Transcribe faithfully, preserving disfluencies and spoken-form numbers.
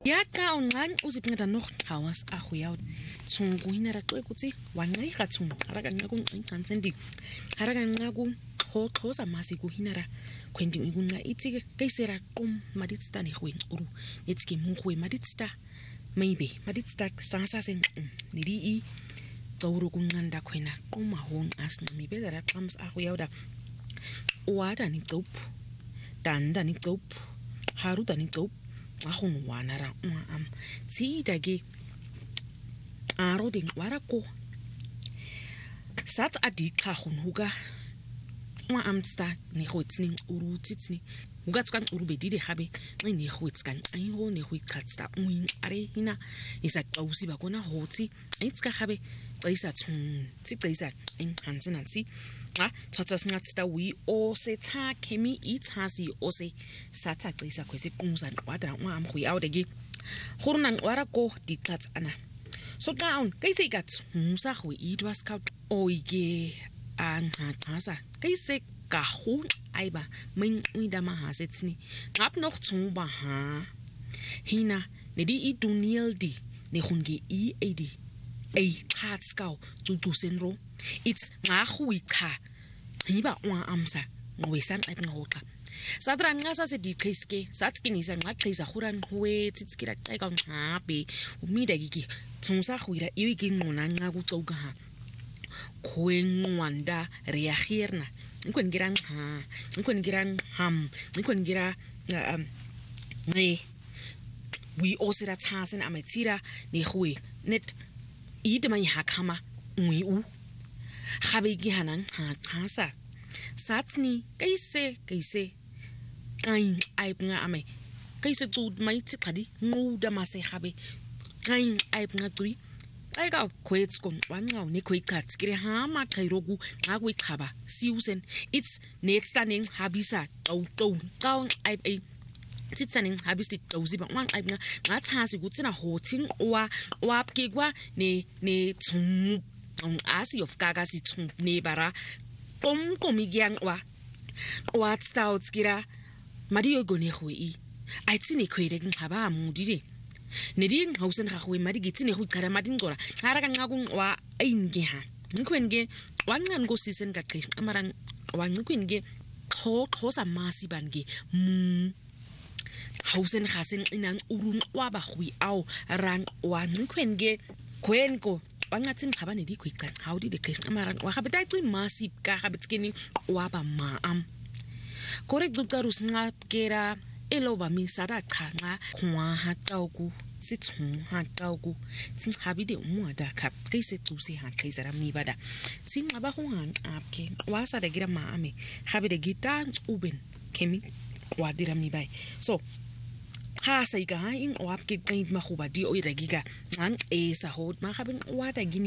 ya xa unqan uziphingata noch hawas ahuyaud tsungu hinara xwe kutsi wanqi gatsung haraka nqa kunqan sendi haraka nqa ku xhoxhoza masi ku hinara kwendi ikunqa itsi kaisera qum maditsta ne khwen uru yetski mungwe maditsta maybe maditsta sangasa sen nidi i tsawuru kunqanda khwena quma hon asnqimi bedara xams ahuyauda wada ni tsop tanda ni tsop haruda ni tsop ahun wanara am tsidage aroding warako sat adi khahun huga wa amsta ne khotsning uru tsitsni huga tskan uru bedide khabe ne khotskan ai ho ne khwitsta uin are hina isa qausi ba kona hotsi itska khabe qaisa tsun tsi qaisa in hansena tsi a tsatsa sngatsta wi o se tha kemi ithasi o se satsa qaisa khwese qumza qwadra wa am khu yaudegi khurnan warako diqats ana so down kaise gat musa khwe idwa scout oige an hatasa kaise ka khun aiba min uida ma hasetsni ngap noch tsuba ha hina ne di i duniel di ne khunge i edi ei khat skau tu tu senro it's nga khwi kha hiba wa amsa ngwesan ai ngoxa sadran ngasa se di khiske satkinisa nga khisa khuran hwe tsitskira xeka ngabe umida gigi tsungsa khwira iwiki ngona nga ku tsoga ha kwenwanda reagierna nkwen girang ha nkwen girang ham nkwen gira um ne we osira tsasen ametira ne khwe net idema ya khama ngwi u khabe gi hanan ha tsasa satsni kaise kaise kain aipnga ame kaise tud mai tsikadi nguda mase khabe kain aipnga tui aiga kwets kon wangaw ne kwikats kire ha ma khairogu xa kwikhaba siusen it's next standing habisa taw taw taw aip ai tsitsaning habisi tawziba wan aipnga nga thasi kutsina hoting wa wapkegwa ne ne tsum on asi of gaga si tsum ne bara kom komigyang wa wa stouts kira madio gone khwe i ai tsine khwere ngaba mudire neding hausen ga khwe madi gitsine go ikara madi ngora hara ka ngaku wa ainge ha nkwenge wanqan go sisen ka qhish amarang wanqwenge kho khosa masi bange mm hausen gasen inang urun wa ba khwi au ran wa nkwenge kwenko wangatsin khabane di khwiqan how did the qhish amarang wa ga betaqi masi ka ga betskeni wa ba maam korek dukarus nga kera eloba mi sada khanga khwa ha tauku sithu ha tauku tsin habide umwada khap kaise tsusi ha kaisara mi bada tsin aba ho han apke wasa de gira ma ame habide gitan uben kemi wadira mi bai so ha sai ga in wapke kaint ma khuba di oira giga ngan esa hot ma khaben wada gini